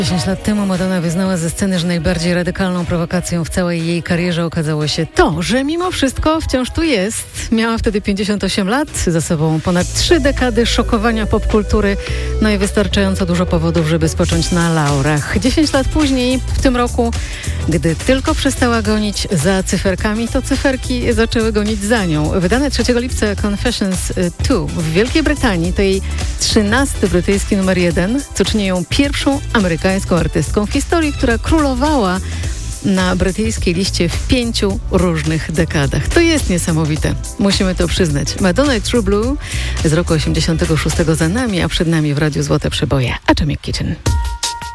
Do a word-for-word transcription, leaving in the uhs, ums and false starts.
dziesięć lat temu Madonna wyznała ze sceny, że najbardziej radykalną prowokacją w całej jej karierze okazało się to, że mimo wszystko wciąż tu jest. Miała wtedy pięćdziesiąt osiem lat, za sobą ponad trzy dekady szokowania popkultury, no i wystarczająco dużo powodów, żeby spocząć na laurach. dziesięć lat później, w tym roku, gdy tylko przestała gonić za cyferkami, to cyferki zaczęły gonić za nią. Wydane trzeciego lipca Confessions dwa w Wielkiej Brytanii to jej trzynasty brytyjski numer jeden, co czyni ją pierwszą amerykańską artystką w historii, która królowała na brytyjskiej liście w pięciu różnych dekadach. To jest niesamowite. Musimy to przyznać. Madonna i True Blue z roku osiemdziesiątego szóstego za nami, a przed nami w Radiu Złote Przeboje. A Atomic Kitchen.